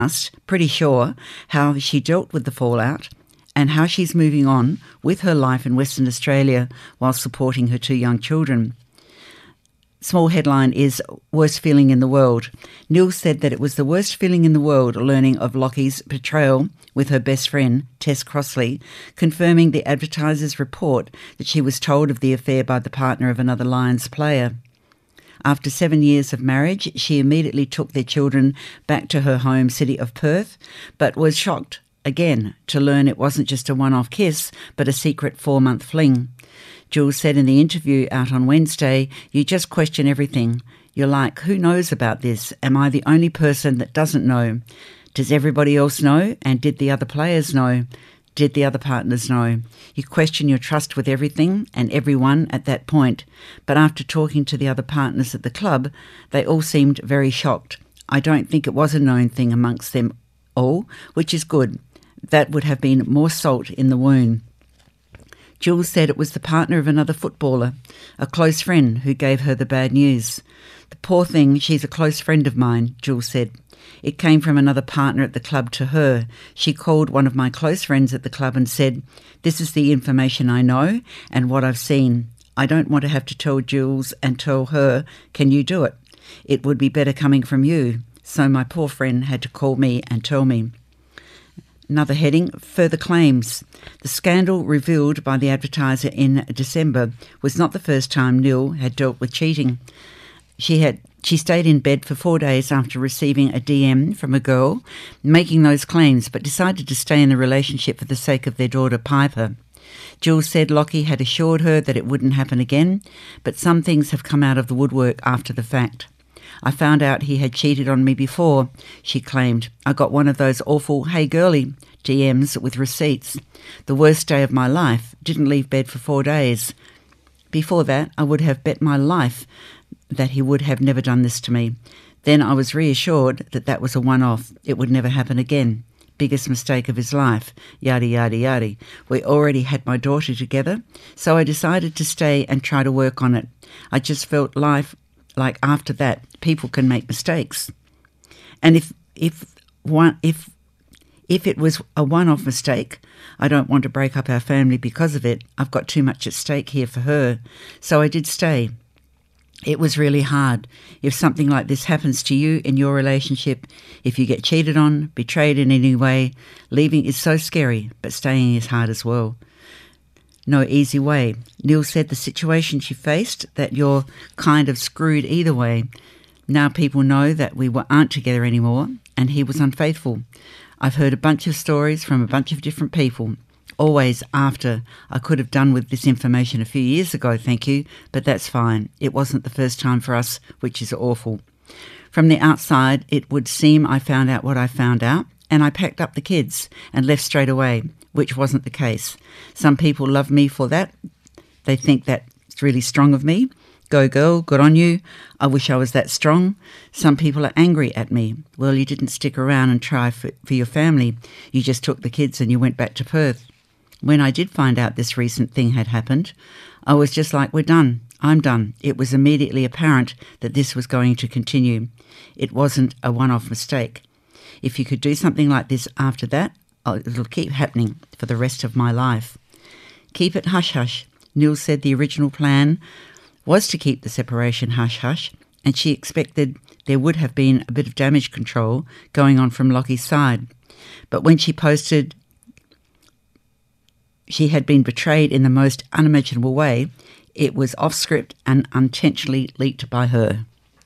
asked, pretty sure, how she dealt with the fallout and how she's moving on with her life in Western Australia while supporting her two young children. Small headline is worst feeling in the world. Neil said that it was the worst feeling in the world learning of Lockie's betrayal with her best friend, Tess Crossley, confirming the advertiser's report that she was told of the affair by the partner of another Lions player. After 7 years of marriage, she immediately took their children back to her home city of Perth, but was shocked again to learn it wasn't just a one-off kiss, but a secret 4-month fling. Jules said in the interview out on Wednesday, "You just question everything. You're like, who knows about this? Am I the only person that doesn't know? Does everybody else know? And did the other players know? Did the other partners know?" You question your trust with everything and everyone at that point. But after talking to the other partners at the club, they all seemed very shocked. I don't think it was a known thing amongst them all, which is good. That would have been more salt in the wound. Jules said it was the partner of another footballer, a close friend, who gave her the bad news. "The poor thing, she's a close friend of mine," Jules said. "It came from another partner at the club to her. She called one of my close friends at the club and said, 'This is the information I know and what I've seen. I don't want to have to tell Jules and tell her, can you do it? It would be better coming from you.' So my poor friend had to call me and tell me." Another heading, further claims. The scandal revealed by the advertiser in December was not the first time Neil had dealt with cheating. She stayed in bed for 4 days after receiving a DM from a girl making those claims, but decided to stay in the relationship for the sake of their daughter Piper. Jules said Lockie had assured her that it wouldn't happen again, but some things have come out of the woodwork after the fact. "I found out he had cheated on me before," she claimed. "I got one of those awful 'hey girlie' DMs with receipts. The worst day of my life. Didn't leave bed for 4 days. Before that, I would have bet my life that he would have never done this to me. Then I was reassured that that was a one-off. It would never happen again. Biggest mistake of his life. Yada, yada, yada. We already had my daughter together, so I decided to stay and try to work on it. I just felt life like after that, people can make mistakes. And if it was a one-off mistake, I don't want to break up our family because of it. I've got too much at stake here for her. So I did stay. It was really hard. If something like this happens to you in your relationship, if you get cheated on, betrayed in any way, leaving is so scary, but staying is hard as well. No easy way. Neil said the situation she faced, that you're kind of screwed either way. Now people know that we aren't together anymore, and he was unfaithful. I've heard a bunch of stories from a bunch of different people. Always after, I could have done with this information a few years ago, thank you, but that's fine. It wasn't the first time for us, which is awful. From the outside, it would seem I found out what I found out, and I packed up the kids and left straight away, which wasn't the case. Some people love me for that. They think that's really strong of me. Go girl, good on you. I wish I was that strong. Some people are angry at me. Well, you didn't stick around and try for your family. You just took the kids and you went back to Perth. When I did find out this recent thing had happened, I was just like, we're done. I'm done. It was immediately apparent that this was going to continue. It wasn't a one-off mistake. If you could do something like this after that, it'll keep happening for the rest of my life. Keep it hush-hush. Neil said the original plan was to keep the separation hush-hush, and she expected there would have been a bit of damage control going on from Lockie's side. But when she posted she had been betrayed in the most unimaginable way, it was off script and unintentionally leaked by her.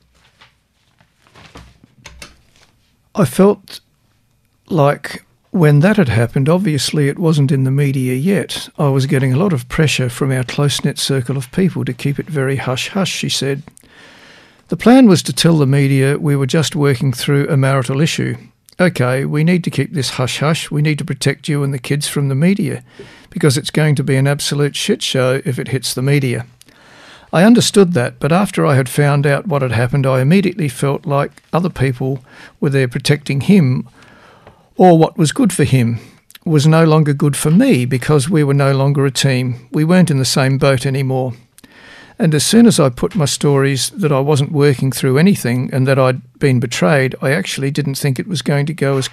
I felt like when that had happened, obviously it wasn't in the media yet. I was getting a lot of pressure from our close-knit circle of people to keep it very hush-hush, she said. The plan was to tell the media we were just working through a marital issue. Okay, we need to keep this hush-hush. We need to protect you and the kids from the media because it's going to be an absolute shit show if it hits the media. I understood that, but after I had found out what had happened, I immediately felt like other people were there protecting him, or what was good for him was no longer good for me because we were no longer a team. We weren't in the same boat anymore. And as soon as I put my stories that I wasn't working through anything and that I'd been betrayed, I actually didn't think it was going to go as